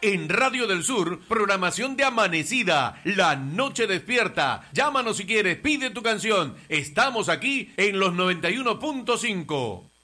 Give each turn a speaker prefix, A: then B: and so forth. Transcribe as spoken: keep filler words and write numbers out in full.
A: En Radio del Sur, programación de Amanecida, La Noche Despierta. Llámanos si quieres, pide tu canción. Estamos aquí en los noventa y uno punto cinco.